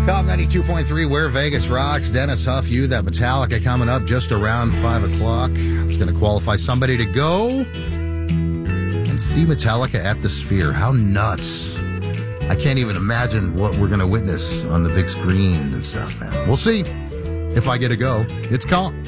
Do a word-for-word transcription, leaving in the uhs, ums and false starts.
Cop ninety-two point three, where Vegas rocks. Dennis Huff, you, that Metallica coming up just around five o'clock. It's going to qualify somebody to go and see Metallica at the Sphere. How nuts. I can't even imagine what we're going to witness on the big screen and stuff, man. We'll see if I get to go. It's called